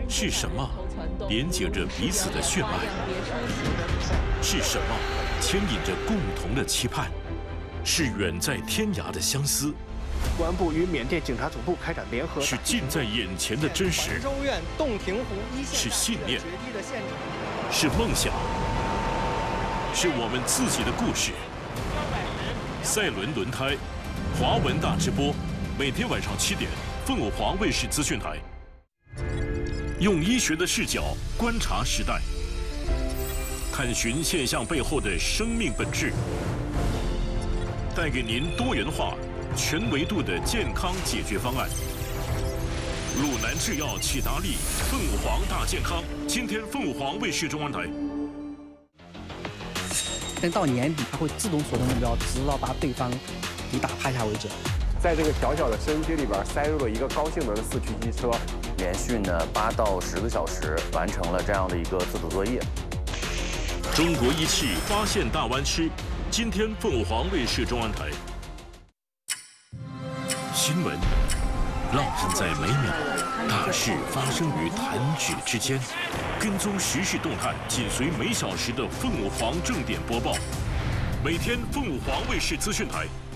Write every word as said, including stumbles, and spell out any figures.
是什么连接着彼此的血脉？是什么牵引着共同的期盼？是远在天涯的相思。 公安部与缅甸警察总部开展联合。 是近在眼前的真实。 州院洞庭湖一线。 是信念。是梦想。是我们自己的故事。赛伦轮胎，华文大直播，每天晚上七点，凤凰卫视资讯台。用医学的视角观察时代，探寻现象背后的生命本质，带给您多元化、全维度的健康解决方案。鲁南制药启达利，凤凰大健康。今天凤凰卫视中文台。 等到年底，它会自动锁定目标，直到把对方给打趴下为止。 在这个小小的收音机里边塞入了一个高性能的四驱机车， 连续呢八到十个小时完成了这样的一个自主作业。 中国仪器发现大湾区，今天凤凰卫视中文台。新闻烙印在每秒，大事发生于弹指之间。跟踪时事动态，紧随每小时的凤凰正点播报。每天凤凰卫视资讯台